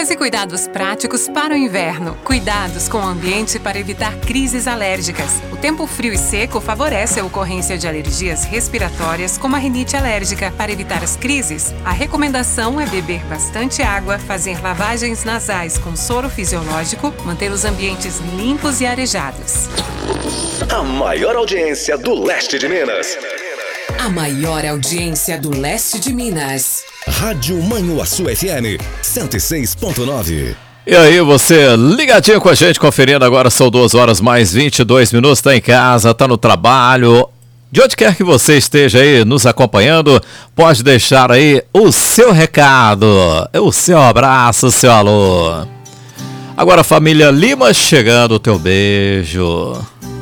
Dicas e cuidados práticos para o inverno. Cuidados com o ambiente para evitar crises alérgicas. O tempo frio e seco favorece a ocorrência de alergias respiratórias, como a rinite alérgica. Para evitar as crises, a recomendação é beber bastante água, fazer lavagens nasais com soro fisiológico, manter os ambientes limpos e arejados. A maior audiência do leste de Minas. A maior audiência do leste de Minas. Rádio Manhuaçu FM 106.9. E aí, você ligadinho com a gente, conferindo agora, são 2 horas mais 22 minutos, tá em casa, tá no trabalho, de onde quer que você esteja aí nos acompanhando, pode deixar aí o seu recado, o seu abraço, o seu alô. Agora, família Lima, chegando o teu beijo.